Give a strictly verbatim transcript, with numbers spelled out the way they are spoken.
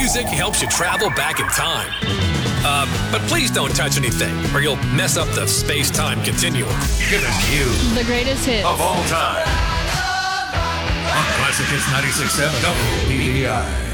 music helps you travel back in time. Uh, but please don't touch anything, or you'll mess up the space-time continuum. Giving you the greatest hits of all time. On Classic Hits ninety-six point seven W B E I.